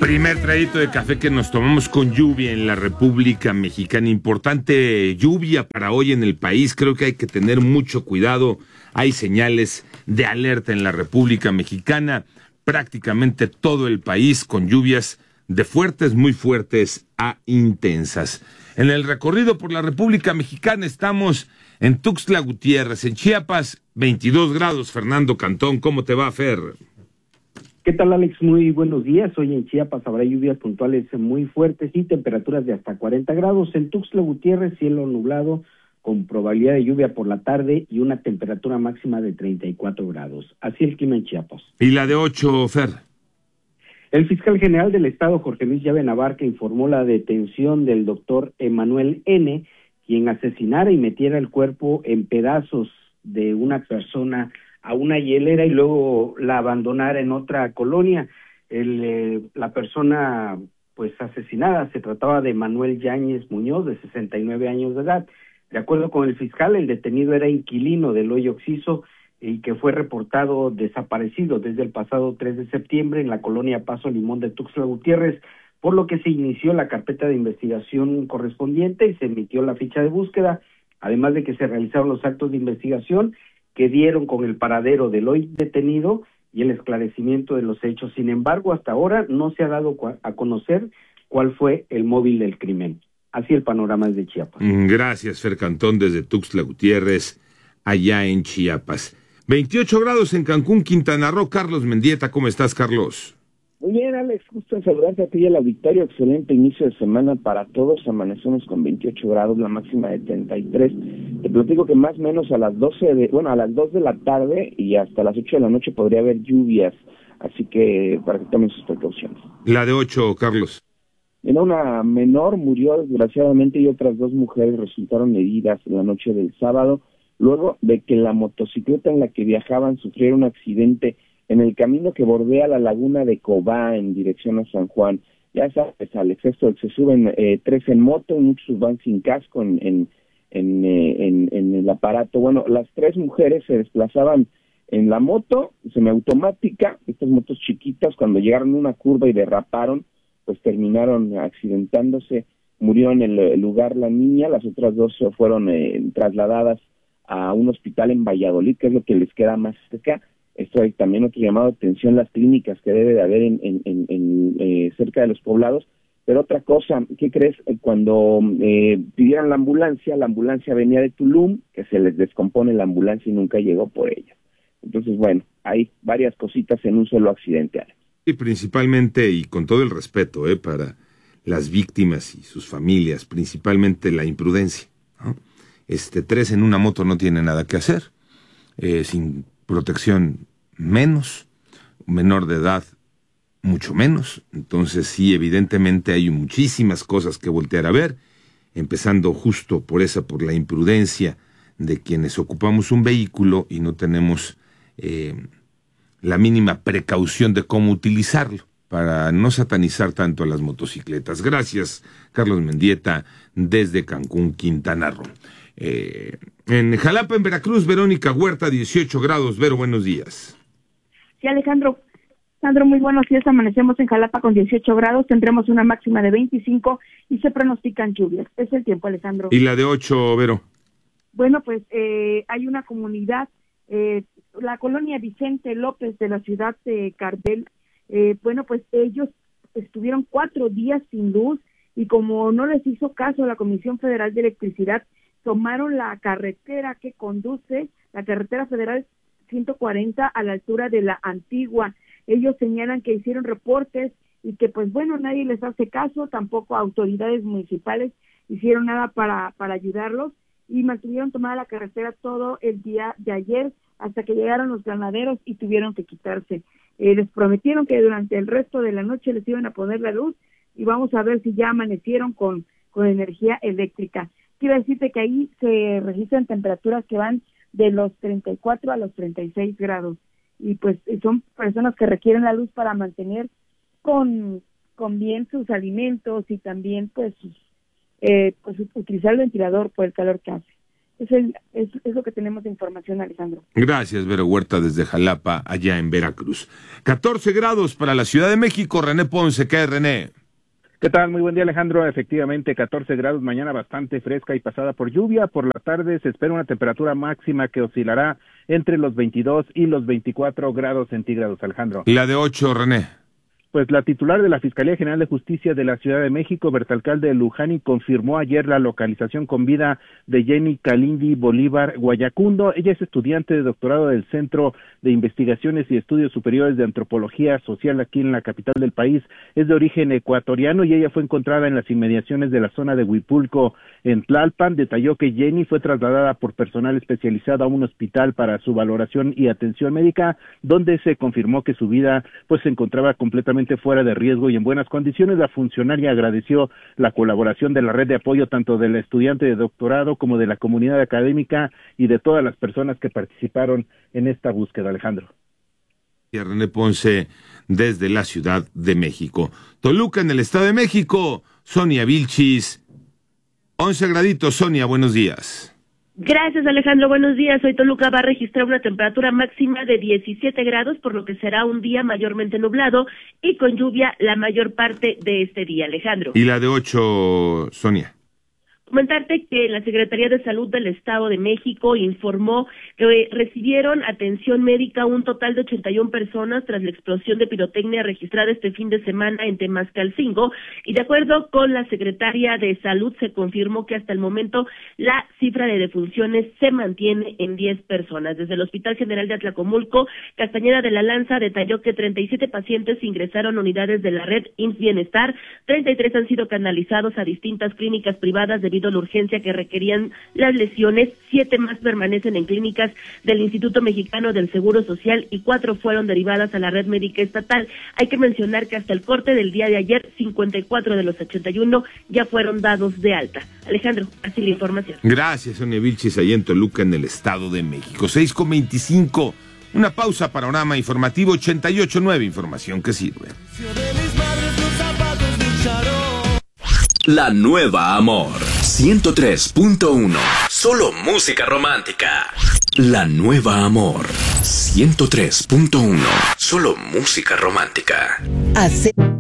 Primer traguito de café que nos tomamos con lluvia en la República Mexicana. Importante lluvia para hoy en el país. Creo que hay que tener mucho cuidado. Hay señales de alerta en la República Mexicana. Prácticamente todo el país con lluvias de fuertes, muy fuertes a intensas. En el recorrido por la República Mexicana estamos en Tuxtla Gutiérrez, en Chiapas, 22 grados. Fernando Cantón, ¿cómo te va, Fer? ¿Qué tal, Alex? Muy buenos días. Hoy en Chiapas habrá lluvias puntuales muy fuertes y temperaturas de hasta 40 grados. En Tuxtla Gutiérrez, cielo nublado con probabilidad de lluvia por la tarde y una temperatura máxima de 34 grados. Así el clima en Chiapas. ¿Y la de 8, Fer? El fiscal general del Estado, Jorge Luis Llave Navarca, informó la detención del doctor Emanuel N., quien asesinara y metiera el cuerpo en pedazos de una persona a una hielera y luego la abandonara en otra colonia. La persona pues asesinada se trataba de Manuel Yáñez Muñoz, de 69 años de edad. De acuerdo con el fiscal, el detenido era inquilino del Hoyo Oxiso y que fue reportado desaparecido desde el pasado 3 de septiembre en la colonia Paso Limón de Tuxtla Gutiérrez, por lo que se inició la carpeta de investigación correspondiente y se emitió la ficha de búsqueda, además de que se realizaron los actos de investigación que dieron con el paradero del hoy detenido y el esclarecimiento de los hechos. Sin embargo, hasta ahora no se ha dado a conocer cuál fue el móvil del crimen. Así el panorama es de Chiapas. Gracias, Fer Cantón, desde Tuxtla Gutiérrez, allá en Chiapas. 28 grados en Cancún, Quintana Roo. Carlos Mendieta, ¿cómo estás, Carlos? Muy bien, Alex, justo en saludarte a ti y al auditorio. Excelente inicio de semana para todos. Amanecemos con 28 grados, la máxima de 33. Te platico que más o menos a las 2 de la tarde y hasta las 8 de la noche podría haber lluvias, así que para que tomen sus precauciones. La de 8, Carlos. Era una menor, murió desgraciadamente y otras 2 mujeres resultaron heridas en la noche del sábado, luego de que la motocicleta en la que viajaban sufriera un accidente en el camino que bordea la laguna de Cobá en dirección a San Juan. Ya sabes, Alex, esto se suben 3 en moto, muchos van sin casco en el aparato. Bueno, las 3 mujeres se desplazaban en la moto semiautomática, estas motos chiquitas, cuando llegaron a una curva y derraparon, pues terminaron accidentándose. Murió en el lugar la niña, las otras 2 fueron trasladadas a un hospital en Valladolid, que es lo que les queda más cerca. Esto hay también otro llamado de atención, las clínicas que debe de haber en cerca de los poblados. Pero otra cosa, ¿qué crees? Cuando pidieron la ambulancia venía de Tulum, que se les descompone la ambulancia y nunca llegó por ella. Entonces, bueno, hay varias cositas en un solo accidente. Y principalmente, y con todo el respeto para las víctimas y sus familias, principalmente la imprudencia, ¿no? 3 en una moto no tiene nada que hacer, sin protección menos, menor de edad mucho menos. Entonces sí, evidentemente hay muchísimas cosas que voltear a ver, empezando justo por la imprudencia de quienes ocupamos un vehículo y no tenemos la mínima precaución de cómo utilizarlo, para no satanizar tanto a las motocicletas. Gracias, Carlos Mendieta, desde Cancún, Quintana Roo. En Jalapa, en Veracruz, Verónica Huerta, 18 grados. Vero, buenos días. Sí, Alejandro, muy buenos días. Amanecemos en Jalapa con 18 grados, tendremos una máxima de 25 y se pronostican lluvias. Es el tiempo, Alejandro. ¿Y la de 8, Vero? Bueno, pues hay una comunidad, la colonia Vicente López de la ciudad de Cardel. Bueno, pues ellos estuvieron 4 días sin luz y como no les hizo caso la Comisión Federal de Electricidad, tomaron la carretera que conduce, la carretera federal 140 a la altura de la Antigua. Ellos señalan que hicieron reportes y que pues bueno, nadie les hace caso, tampoco autoridades municipales hicieron nada para ayudarlos y mantuvieron tomada la carretera todo el día de ayer hasta que llegaron los granaderos y tuvieron que quitarse. Les prometieron que durante el resto de la noche les iban a poner la luz y vamos a ver si ya amanecieron con energía eléctrica. Quiero decirte que ahí se registran temperaturas que van de los 34 a los 36 grados y pues son personas que requieren la luz para mantener con bien sus alimentos y también pues utilizar el ventilador por el calor que hace. Es lo que tenemos de información, Alejandro. Gracias, Vero Huerta, desde Jalapa, allá en Veracruz. 14 grados para la Ciudad de México. René Ponce, ¿qué es, René? ¿Qué tal? Muy buen día, Alejandro. Efectivamente, 14 grados, mañana bastante fresca y pasada por lluvia. Por la tarde se espera una temperatura máxima que oscilará entre los 22 y los 24 grados centígrados, Alejandro. La de 8, René. Pues la titular de la Fiscalía General de Justicia de la Ciudad de México, Bertalcalde Lujani, confirmó ayer la localización con vida de Jenny Kalindi Bolívar Guayacundo. Ella es estudiante de doctorado del Centro de Investigaciones y Estudios Superiores de Antropología Social aquí en la capital del país. Es de origen ecuatoriano y ella fue encontrada en las inmediaciones de la zona de Huipulco, en Tlalpan. Detalló que Jenny fue trasladada por personal especializado a un hospital para su valoración y atención médica, donde se confirmó que su vida pues se encontraba completamente fuera de riesgo y en buenas condiciones. La funcionaria agradeció la colaboración de la red de apoyo tanto del estudiante de doctorado como de la comunidad académica y de todas las personas que participaron en esta búsqueda, Alejandro. Y a René Ponce desde la Ciudad de México. Toluca, en el Estado de México, Sonia Vilchis. 11 graditos, Sonia, buenos días. Gracias, Alejandro. Buenos días. Hoy Toluca va a registrar una temperatura máxima de 17 grados, por lo que será un día mayormente nublado y con lluvia la mayor parte de este día, Alejandro. Y la de 8, Sonia. Comentarte que la Secretaría de Salud del Estado de México informó que recibieron atención médica un total de 81 personas tras la explosión de pirotecnia registrada este fin de semana en Temascalcingo, y de acuerdo con la Secretaría de Salud se confirmó que hasta el momento la cifra de defunciones se mantiene en 10 personas. Desde el Hospital General de Atlacomulco, Castañeda de la Lanza detalló que 37 pacientes ingresaron a unidades de la red IMSS Bienestar, 33 han sido canalizados a distintas clínicas privadas debido a la urgencia que requerían las lesiones, 7 más permanecen en clínicas del Instituto Mexicano del Seguro Social y 4 fueron derivadas a la red médica estatal. Hay que mencionar que hasta el corte del día de ayer, 54 de los 81 ya fueron dados de alta. Alejandro, así la información. Gracias, Sonia Vilchis, ahí en Toluca, en el Estado de México. 6:25, una pausa, panorama informativo 88.9, información que sirve. La nueva Amor 103.1. Solo música romántica. La nueva Amor 103.1. Solo música romántica.